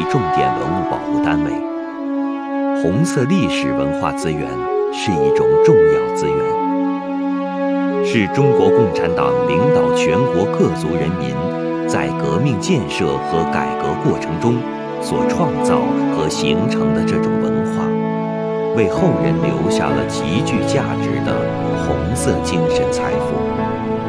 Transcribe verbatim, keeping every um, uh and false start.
重点文物保护单位。红色历史文化资源是一种重要资源，是中国共产党领导全国各族人民在革命建设和改革过程中所创造和形成的这种文化，为后人留下了极具价值的红色精神财富。